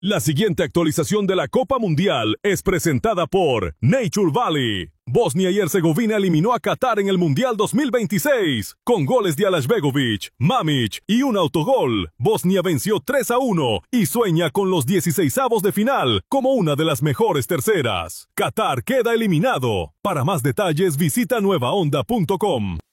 La siguiente actualización de la Copa Mundial es presentada por Nature Valley. Bosnia y Herzegovina eliminó a Qatar en el Mundial 2026 con goles de Alashbegovic, Mamić y un autogol. Bosnia venció 3-1 y sueña con los 16avos de final como una de las mejores terceras. Qatar queda eliminado. Para más detalles visita nuevaonda.com.